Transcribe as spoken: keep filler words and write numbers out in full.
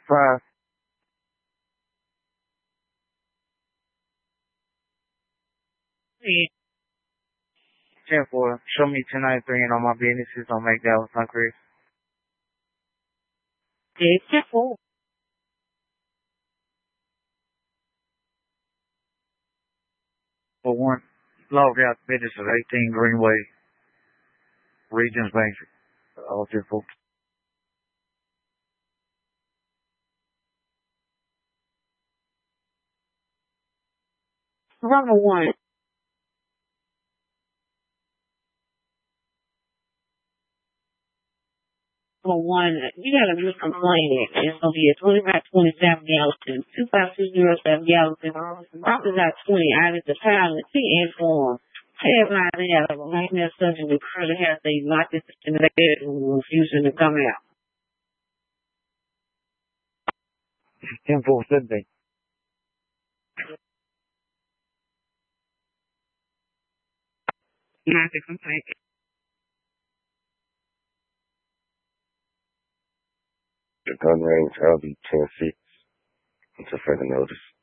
Five. Ten four. Show me ten ninety-three and all my businesses on McDowell, Suncoast. ten four. For one, log out business at eighteen Greenway, Regions Bank. All ten four. Number one. Number one, you got a new complaint. It's going to be a twenty by twenty-seven Gallatin, two five two zero seven Gallatin. Probably got twenty out of the pilot, T N form. Headline, they have a nightmare subject with curly hair. They locked this in the bed and refusing to come out. ten four seventeen. Not the complaint. The gun range, L B ten six. Until further notice.